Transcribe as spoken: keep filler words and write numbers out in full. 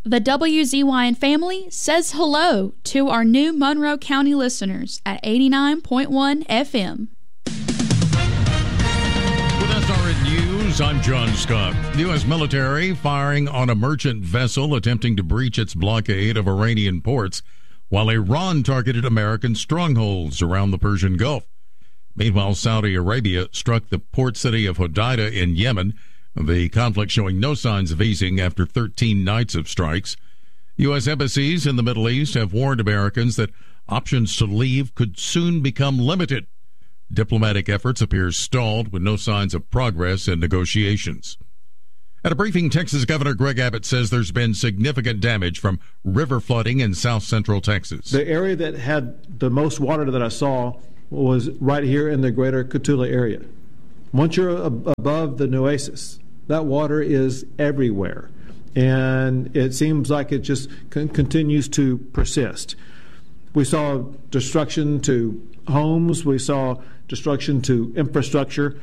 The W Z Y N family says hello to our new Monroe County listeners at eighty-nine point one F M. With S R N News, I'm John Scott. U S military firing on a merchant vessel attempting to breach its blockade of Iranian ports, while Iran targeted American strongholds around the Persian Gulf. Meanwhile, Saudi Arabia struck the port city of Hodeidah in Yemen, the conflict showing no signs of easing after thirteen nights of strikes. U S embassies in the Middle East have warned Americans that options to leave could soon become limited. Diplomatic efforts appear stalled with no signs of progress in negotiations. At a briefing, Texas Governor Greg Abbott says there's been significant damage from river flooding in south central Texas. The area that had the most water that I saw was right here in the greater Cotulla area. Once you're ab- above the Nueces, that water is everywhere, and it seems like it just con- continues to persist. We saw destruction to homes, we saw destruction to infrastructure,